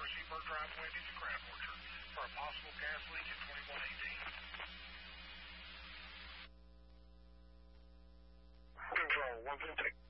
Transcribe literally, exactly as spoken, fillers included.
Seabird Drive, Wendy's, and Crab Orchard for a possible gas leak at twenty-one eighteen. Control, one fifty.